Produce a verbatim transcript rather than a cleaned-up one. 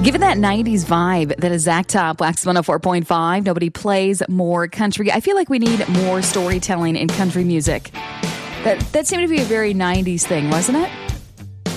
Given that nineties vibe that is Zach Top, Wax one oh four point five, nobody plays more country. I feel like we need more storytelling in country music. That, that seemed to be a very nineties thing, wasn't it?